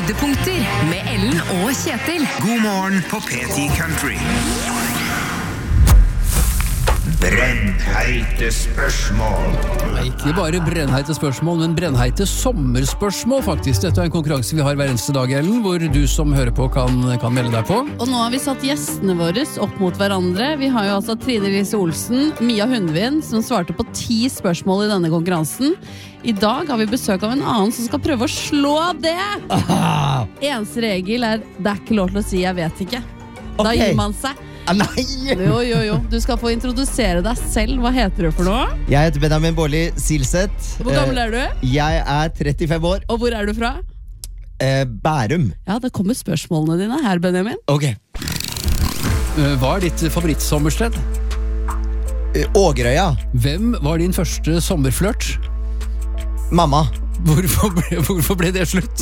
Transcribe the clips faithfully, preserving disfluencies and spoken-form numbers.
Høydepunkter med Ellen og Kjetil. God morgen på P ti Country. Brennheite spørsmål. Nei, ikke bare brennheite spørsmål, men brennheite sommerspørsmål faktisk. Dette er en konkurranse vi har hver eneste dag, Ellen, hvor du som hører på kan, kan melde deg på. Og nå har vi satt gjestene våre opp mot hverandre. Vi har jo altså Trine Lise Olsen, Mia Hundvin, som svarte på ti spørsmål i denne konkurransen. I dag har vi besøk av en annen som skal prøve å slå det. Ah, Eneste regel er, det er ikke lov til å si jeg vet ikke. Da Ok. gir man seg. ah, nei! Jo, jo, jo. Du skal få introdusere deg selv. Hva heter du for noe? Jeg heter Benjamin Bårli Silseth. Hvor gammel er du? Jeg er trettifem år. Og hvor er du fra? Eh, Bærum. Ja, det kommer spørsmålene dine her, Benjamin. Ok. Eh, Hva er ditt favorittsommersted? Eh, Ågerøya. Hvem var din første sommerflørt? Mamma. Hvorfor ble, hvorfor ble det slutt?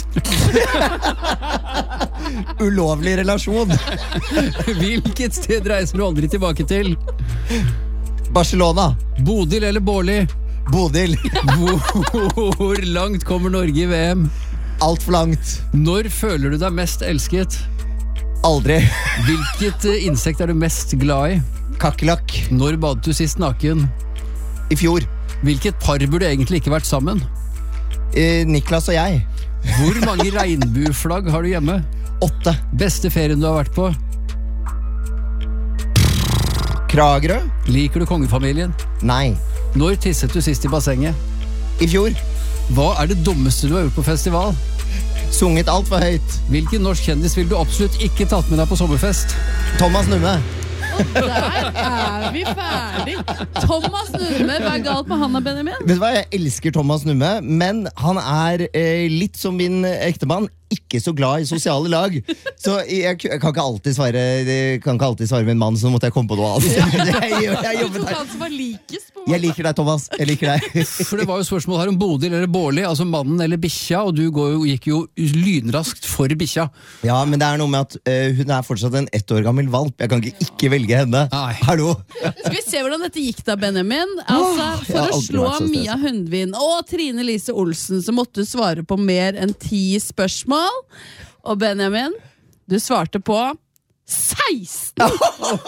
Ulovlig relasjon. Hvilket sted reiser du aldri tilbake til? Barcelona. Bodil eller Bårli? Bodil. Hvor, hvor langt kommer Norge i V M? Alt for langt. Når føler du deg mest elsket? Aldri. Hvilket eh, insekt er du mest glad i? Kakelakk. Når badet du sist naken? I fjor. Hvilket par burde egentlig ikke vært sammen? Eh, Niklas og jeg. Hvor mange regnbueflagg har du hjemme? Åtte. Beste ferien du har vært på? Kragerø. Liker du kongefamilien? Nei. Når tisset du sist i bassenget? I fjor. Hva er det dummeste du har gjort på festival? Sunget alt for høyt. Hvilken norsk kjendis vil du absolutt ikke tatt med deg på sommerfest? Thomas Numme. Der er vi ferdig. Thomas Numme, hva er galt med han og Benjamin? Vet du hva, jeg elsker Thomas Numme, men han er eh, litt som min ektemann, ikke så glad i sosiale lag. Så jeg, jeg kan ikke alltid svare Jeg kan ikke alltid svare min mann, så måtte jeg komme på noe annet. jeg, jeg, jeg, Du jobbet tok her. han som var likest på Jeg liker deg, Thomas. Jeg liker deg. For det var jo spørsmål her om Bodil eller Bårli, altså mannen eller bikkja, og du går jo, gikk jo lynraskt for bikkja. Ja, men det er noe med at eh, hun er fortsatt en ett år gammel valp. Jeg kan ikke ikke velge henne. Nei. Hallo. Skal vi se hvordan dette gikk da, Benjamin? Altså, Åh, jeg for har å aldri slå vært så stresset. Mia Hundvin og Trine Lise Olsen, så måtte du svare på mer enn ti spørsmål. Og Benjamin, du svarte på seksten!